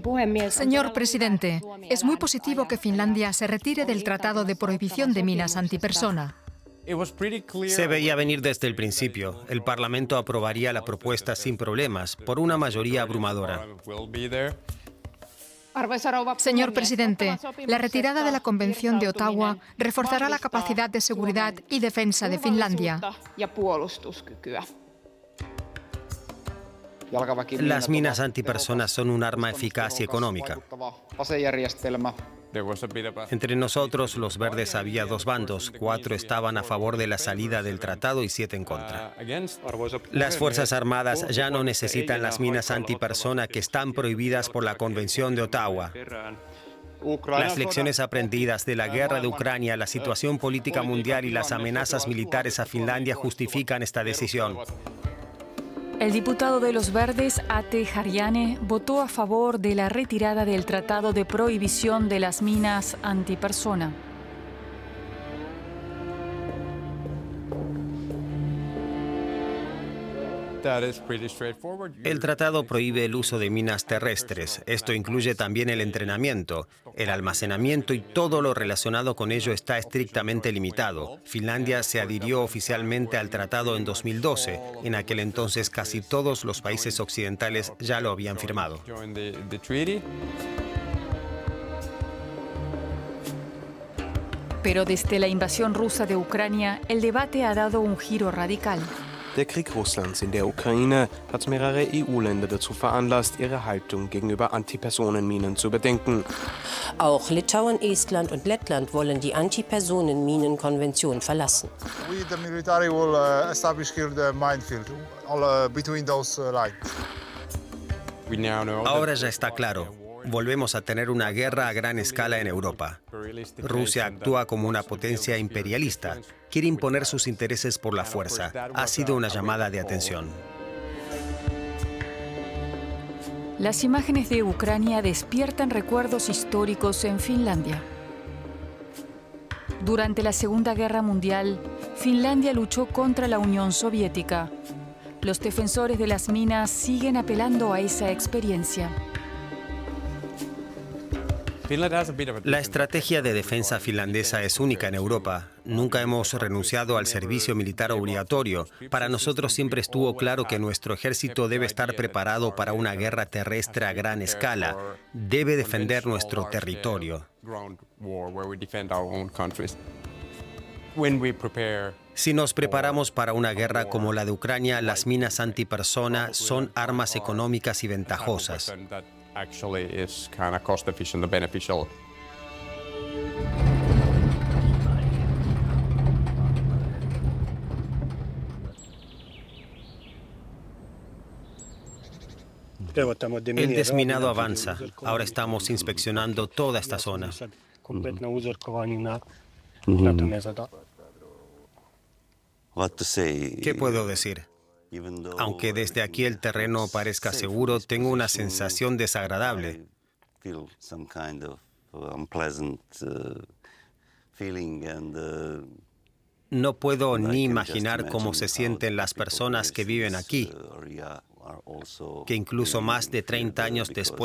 Señor presidente, es muy positivo que Finlandia se retire del Tratado de Prohibición de Minas Antipersona. Se veía venir desde el principio. El Parlamento aprobaría la propuesta sin problemas, por una mayoría abrumadora. Señor presidente, la retirada de la Convención de Ottawa reforzará la capacidad de seguridad y defensa de Finlandia. Las minas antipersonas son un arma eficaz y económica. Entre nosotros, los verdes, había dos bandos. 4 estaban a favor de la salida del tratado y 7 en contra. Las Fuerzas Armadas ya no necesitan las minas antipersona que están prohibidas por la Convención de Ottawa. Las lecciones aprendidas de la guerra de Ucrania, la situación política mundial y las amenazas militares a Finlandia justifican esta decisión. El diputado de los Verdes, Atte Harjanne, votó a favor de la retirada del Tratado de Prohibición de las Minas Antipersona. El tratado prohíbe el uso de minas terrestres. Esto incluye también el entrenamiento, el almacenamiento y todo lo relacionado con ello está estrictamente limitado. Finlandia se adhirió oficialmente al tratado en 2012. En aquel entonces casi todos los países occidentales ya lo habían firmado. Pero desde la invasión rusa de Ucrania, el debate ha dado un giro radical. Der Krieg Russlands in der Ukraine hat mehrere EU-Länder dazu veranlasst, ihre Haltung gegenüber Antipersonenminen zu bedenken. Auch Litauen, Estland und Lettland wollen die Antipersonenminenkonvention verlassen. We, the military, will establish here the minefield between those lines. Ahora ya está claro. Volvemos a tener una guerra a gran escala en Europa. Rusia actúa como una potencia imperialista. Quiere imponer sus intereses por la fuerza. Ha sido una llamada de atención. Las imágenes de Ucrania despiertan recuerdos históricos en Finlandia. Durante la Segunda Guerra Mundial, Finlandia luchó contra la Unión Soviética. Los defensores de las minas siguen apelando a esa experiencia. La estrategia de defensa finlandesa es única en Europa. Nunca hemos renunciado al servicio militar obligatorio. Para nosotros siempre estuvo claro que nuestro ejército debe estar preparado para una guerra terrestre a gran escala. Debe defender nuestro territorio. Si nos preparamos para una guerra como la de Ucrania, las minas antipersona son armas económicas y ventajosas. Actually is kind of cost efficient and beneficial. El desminado avanza. Ahora estamos inspeccionando toda esta zona. ¿Qué puedo decir? Aunque desde aquí el terreno parezca seguro, tengo una sensación desagradable. No puedo ni imaginar cómo se sienten las personas que viven aquí, que incluso más de 30 años después